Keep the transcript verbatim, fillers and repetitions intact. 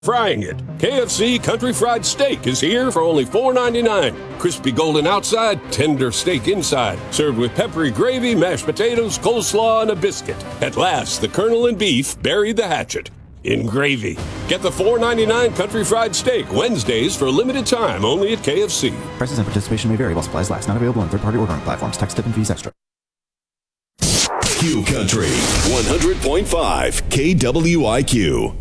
Frying it. K F C Country Fried Steak is here for only four ninety-nine. Crispy golden outside, tender steak inside. Served with peppery gravy, mashed potatoes, coleslaw, and a biscuit. At last, the Colonel and beef buried the hatchet in gravy. Get the four ninety-nine Country Fried Steak Wednesdays for a limited time only at K F C. Prices and participation may vary while supplies last. Not available on third-party ordering platforms. Tax, tip, and fees extra. Q Country one hundred point five K W I Q.